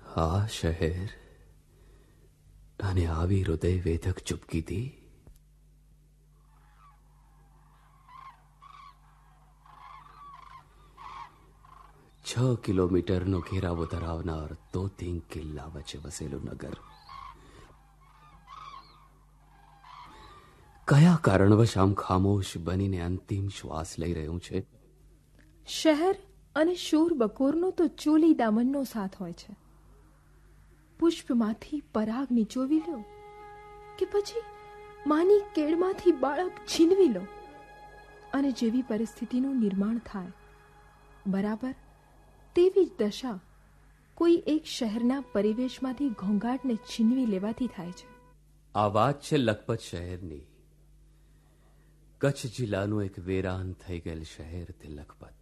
આ શહેર અને આવી હૃદય વેધક ચૂપકીથી. 6 કિલોમીટરનો ઘેરાવો ધરાવનાર તોતિંગ કિલ્લા વચ્ચે વસેલું નગર કયા કારણવશ આમ ખામોશ બનીને અંતિમ શ્વાસ લઈ રહ્યું છે? શહેર અને શૂર બકોરનો તો ચોલી દામનનો સાથ હોય છે. પુષ્પમાંથી પરાગ નીચોવી લો કે પછી માની કેળમાંથી બાળક છીનવી લો, અને જેવી પરિસ્થિતિનું નિર્માણ થાય બરાબર તેવી જ દશા કોઈ એક શહેરના પરિવેશમાંથી ઘોંઘાટને છીનવી લેવાથી થાય છે. આ વાત છે લખપત શહેરની. કચ્છ જિલ્લાનું એક વેરાન થઈ ગયેલ શહેર તે લખપત.